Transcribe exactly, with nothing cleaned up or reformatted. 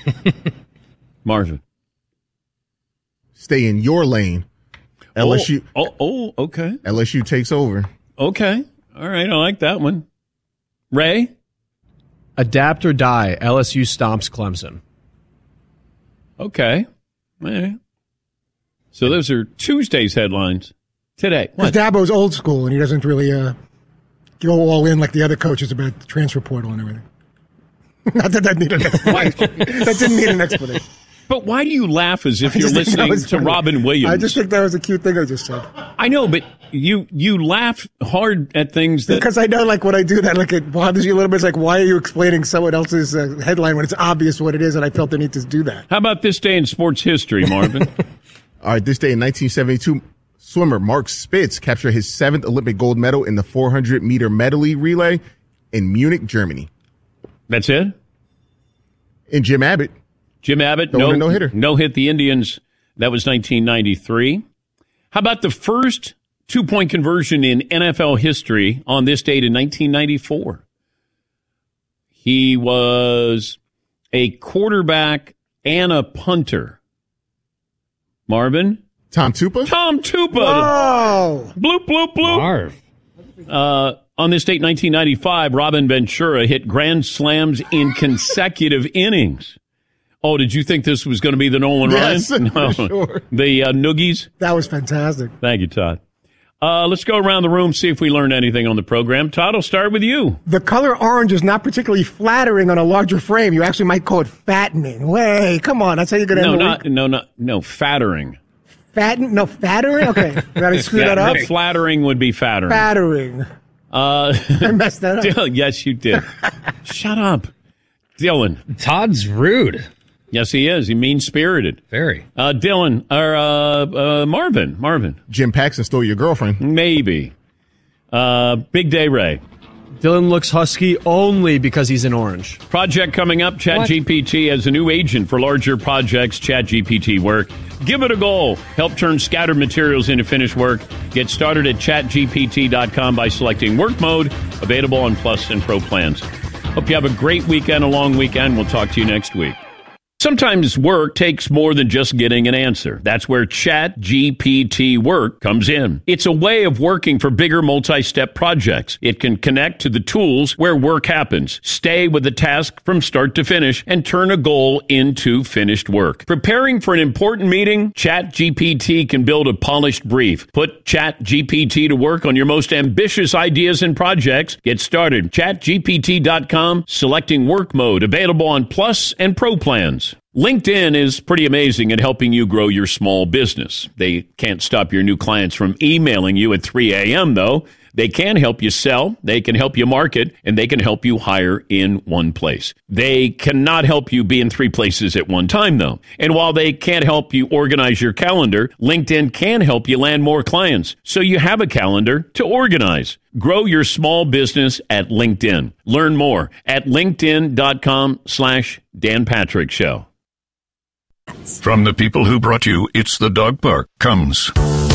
Marvin. Stay in your lane. L S U. Oh, oh, oh, okay. L S U takes over. Okay. All right. I like that one. Ray? Adapt or die. L S U stomps Clemson. Okay. Yeah. So those are Tuesday's headlines today. Because Dabo's old school, and he doesn't really uh, go all in like the other coaches about the transfer portal and everything. Not that that needed an explanation. That didn't need an explanation. But why do you laugh as if you're listening to funny. Robin Williams? I just think that was a cute thing I just said. I know, but you you laugh hard at things that... Because I know, like, when I do that, like, it bothers you a little bit. It's like, why are you explaining someone else's uh, headline when it's obvious what it is, and I felt the need to do that. How about this day in sports history, Marvin? All right, this day in nineteen seventy-two, swimmer Mark Spitz captured his seventh Olympic gold medal in the four hundred meter medley relay in Munich, Germany. That's it? And Jim Abbott. Jim Abbott, no, no, hitter. no hit the Indians. That was nineteen ninety-three. How about the first two-point conversion in N F L history on this date in nineteen ninety-four? He was a quarterback and a punter. Marvin? Tom Tupa? Tom Tupa. Whoa! Bloop, bloop, bloop. Marv. Uh, on this date, nineteen ninety-five, Robin Ventura hit grand slams in consecutive innings. Oh, did you think this was going to be the Nolan yes, Ryan? No, sure. The uh, Noogies. That was fantastic. Thank you, Todd. Uh, let's go around the room, see if we learned anything on the program. Todd, I'll start with you. The color orange is not particularly flattering on a larger frame. You actually might call it fattening. Way, come on, that's how you're going to No, end the not, week. no, not, no, fattering. Fatten? No, fattering? Okay. Did I screw Yeah, that up? no, flattering would be fattering. Fattering. Uh, I messed that up. Dylan, yes, you did. Shut up. Dylan. Todd's rude. Yes, he is. He mean-spirited. Very. Uh, Dylan, or uh, uh, Marvin. Marvin. Jim Paxson stole your girlfriend. Maybe. Uh, Big Day Ray. Dylan looks husky only because he's in orange. Project coming up. ChatGPT as a new agent for larger projects. ChatGPT work. Give it a go. Help turn scattered materials into finished work. Get started at chat G P T dot com by selecting work mode. Available on Plus and Pro plans. Hope you have a great weekend, a long weekend. We'll talk to you next week. Sometimes work takes more than just getting an answer. That's where ChatGPT Work comes in. It's a way of working for bigger multi-step projects. It can connect to the tools where work happens, stay with the task from start to finish, and turn a goal into finished work. Preparing for an important meeting? ChatGPT can build a polished brief. Put ChatGPT to work on your most ambitious ideas and projects. Get started. chat G P T dot com, selecting work mode, available on Plus and Pro plans. LinkedIn is pretty amazing at helping you grow your small business. They can't stop your new clients from emailing you at three a.m., though. They can help you sell, they can help you market, and they can help you hire in one place. They cannot help you be in three places at one time, though. And while they can't help you organize your calendar, LinkedIn can help you land more clients, so you have a calendar to organize. Grow your small business at LinkedIn. Learn more at linkedin.com slash Dan Patrick Show. From the people who brought you It's the Dog Park comes